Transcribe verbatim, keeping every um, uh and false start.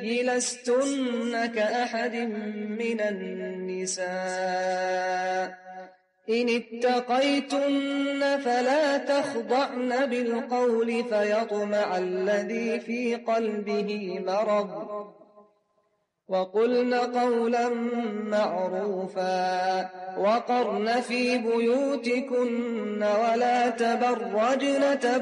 لستن كأحد من النساء إن اتقيتن فلا تخضعن بالقول فيطمع الذي في قلبه مرض وقلن قولا معروفا وقرن في بيوتكن ولا تبرجن تبرج